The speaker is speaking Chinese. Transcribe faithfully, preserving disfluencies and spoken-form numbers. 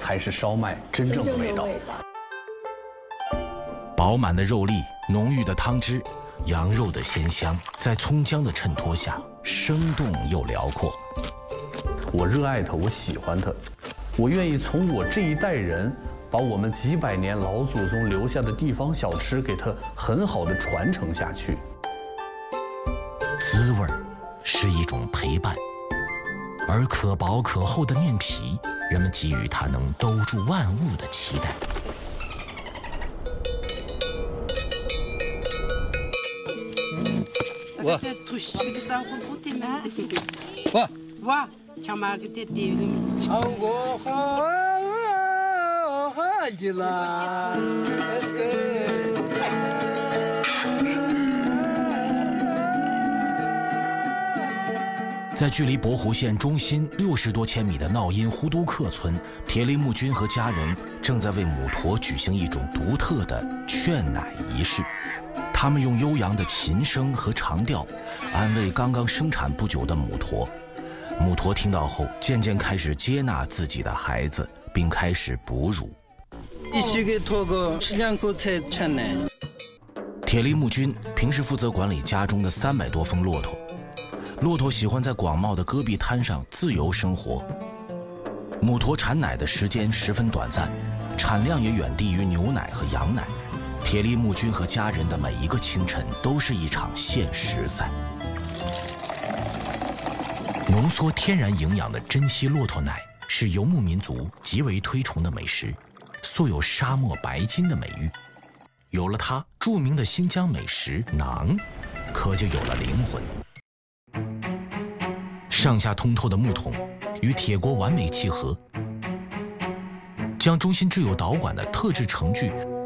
才是烧麦真正的味道。 饱满的肉粒，浓郁的汤汁，羊肉的鲜香，在葱姜的衬托下，生动又辽阔。 我热爱它，我喜欢它，我愿意从我这一代人把我们几百年老祖宗留下的地方小吃给它很好的传承下去。 滋味是一种陪伴，而可薄可厚的面皮，人们给予它能兜住万物的期待。 哇！哇！哇！ 在距离博湖县中心六十多千米的闹音呼都克村，铁力木君和家人正在为母驼举行一种独特的劝奶仪式。他们用悠扬的琴声和长调安慰刚刚生产不久的母驼。母驼听到后，渐渐开始接纳自己的孩子，并开始哺乳。铁力木君平时负责管理家中的三百多峰骆驼。骆驼喜欢在广袤的戈壁滩上自由生活。母驼产奶的时间十分短暂，产量也远低于牛奶和羊奶。铁力木君和家人的每一个清晨都是一场限时赛。浓缩天然营养的珍稀骆驼奶是游牧民族极为推崇的美食，素有沙漠白金的美誉。有了它，著名的新疆美食馕可就有了灵魂。上下通透的木桶与铁锅完美契合，将中心制有导管的特制程序